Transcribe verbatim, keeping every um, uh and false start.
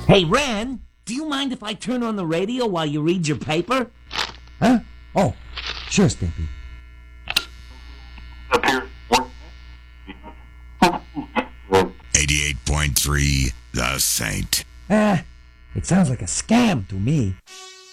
Hey, Ren, do you mind if I turn on the radio while you read your paper? Huh? Oh, sure, Stimpy. eighty-eight point three, The Saint. Ah, it sounds like a scam to me.